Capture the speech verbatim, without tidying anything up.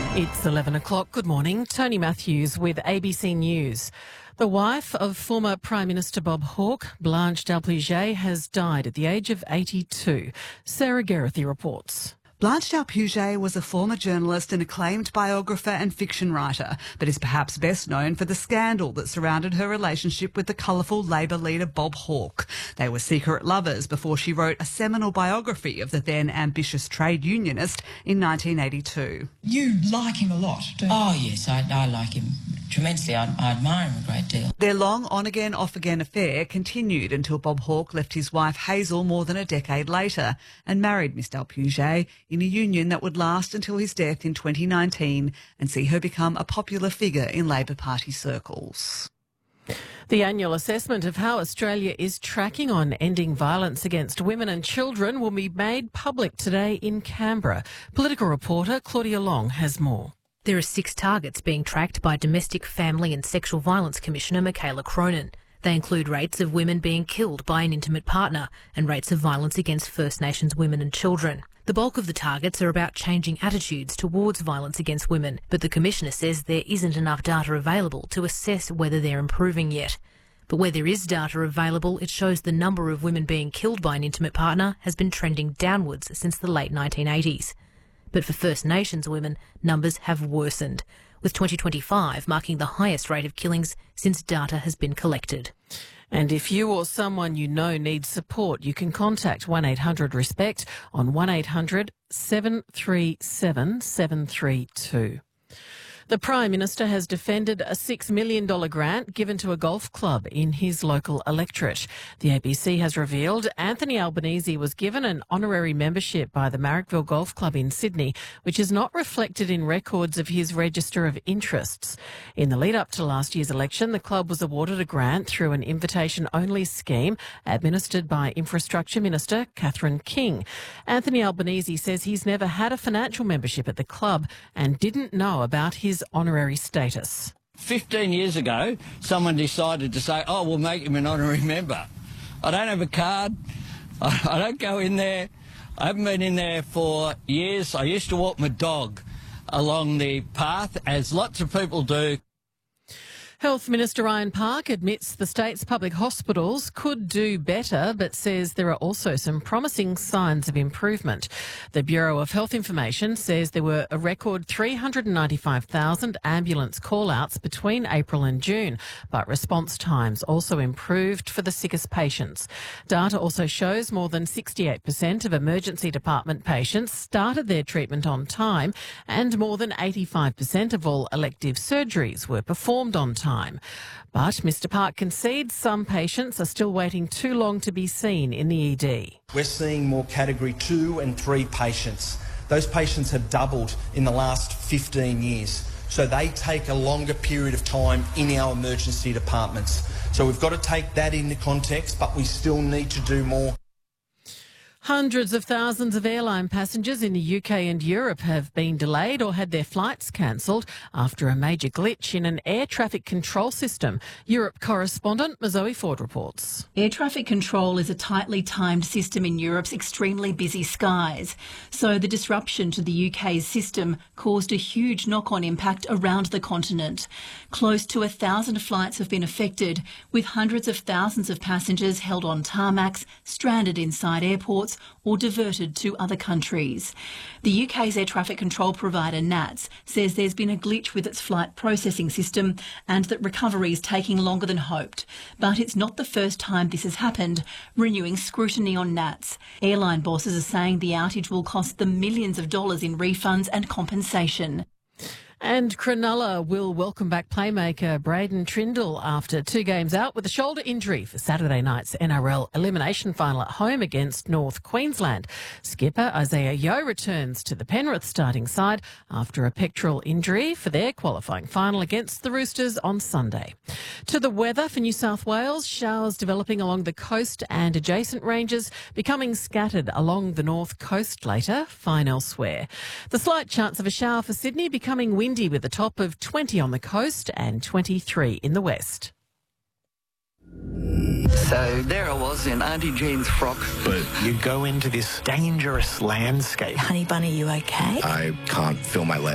It's eleven o'clock. Good morning. Tony Matthews with A B C News. The wife of former Prime Minister Bob Hawke, Blanche Dalpuget, has died at the age of eighty-two. Sarah Gerrathy reports. Blanche Dalpuget was a former journalist and acclaimed biographer and fiction writer, but is perhaps best known for the scandal that surrounded her relationship with the colourful Labor leader Bob Hawke. They were secret lovers before she wrote a seminal biography of the then ambitious trade unionist in nineteen eighty-two. You like him a lot, don't you? Oh, yes, I, I like him tremendously. I, I admire him a great deal. Their long on-again, off-again affair continued until Bob Hawke left his wife Hazel more than a decade later and married Miss Dalpuget in a union that would last until his death in twenty nineteen and see her become a popular figure in Labor Party circles. The annual assessment of how Australia is tracking on ending violence against women and children will be made public today in Canberra. Political reporter Claudia Long has more. There are six targets being tracked by Domestic, Family and Sexual Violence Commissioner Michaela Cronin. They include rates of women being killed by an intimate partner and rates of violence against First Nations women and children. The bulk of the targets are about changing attitudes towards violence against women, but the Commissioner says there isn't enough data available to assess whether they're improving yet. But where there is data available, it shows the number of women being killed by an intimate partner has been trending downwards since the late nineteen eighties. But for First Nations women, numbers have worsened, with twenty twenty-five marking the highest rate of killings since data has been collected. And if you or someone you know needs support, you can contact one eight hundred RESPECT on one eight hundred seven three seven seven three two. The Prime Minister has defended a six million dollars grant given to a golf club in his local electorate. The A B C has revealed Anthony Albanese was given an honorary membership by the Marrickville Golf Club in Sydney, which is not reflected in records of his register of interests. In the lead-up to last year's election, the club was awarded a grant through an invitation-only scheme administered by Infrastructure Minister Catherine King. Anthony Albanese says he's never had a financial membership at the club and didn't know about his honorary status. Fifteen years ago, someone decided to say, oh, we'll make him an honorary member. I don't have a card. I, I don't go in there. I haven't been in there for years. I used to walk my dog along the path, as lots of people do. Health Minister Ryan Park admits the state's public hospitals could do better, but says there are also some promising signs of improvement. The Bureau of Health Information says there were a record three hundred ninety-five thousand ambulance call-outs between April and June, but response times also improved for the sickest patients. Data also shows more than sixty-eight percent of emergency department patients started their treatment on time, and more than eighty-five percent of all elective surgeries were performed on time. Time. But Mr Park concedes some patients are still waiting too long to be seen in the E D. We're seeing more category two and three patients. Those patients have doubled in the last fifteen years. So they take a longer period of time in our emergency departments. So we've got to take that into context, but we still need to do more. Hundreds of thousands of airline passengers in the U K and Europe have been delayed or had their flights cancelled after a major glitch in an air traffic control system. Europe correspondent Zoe Ford reports. Air traffic control is a tightly timed system in Europe's extremely busy skies. So the disruption to the U K's system caused a huge knock-on impact around the continent. Close to a thousand flights have been affected, with hundreds of thousands of passengers held on tarmacs, stranded inside airports, or diverted to other countries. The U K's air traffic control provider N A T S says there's been a glitch with its flight processing system and that recovery is taking longer than hoped. But it's not the first time this has happened, renewing scrutiny on N A T S. Airline bosses are saying the outage will cost them millions of dollars in refunds and compensation. And Cronulla will welcome back playmaker Braden Trindle after two games out with a shoulder injury for Saturday night's N R L elimination final at home against North Queensland. Skipper Isaiah Yeo returns to the Penrith starting side after a pectoral injury for their qualifying final against the Roosters on Sunday. To the weather for New South Wales, showers developing along the coast and adjacent ranges, becoming scattered along the north coast later, fine elsewhere. The slight chance of a shower for Sydney, becoming windy with a top of twenty on the coast and twenty-three in the west. So there I was in Auntie Jean's frock. But you go into this dangerous landscape. Honey Bunny, you okay? I can't feel my legs.